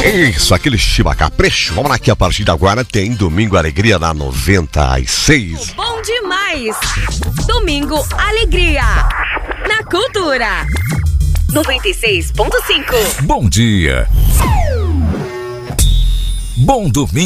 Isso, aquele chibacaprecho. Vamos lá, que a partir de agora tem Domingo Alegria na 96. Bom demais! Domingo Alegria na Cultura 96.5. Bom dia. Bom domingo.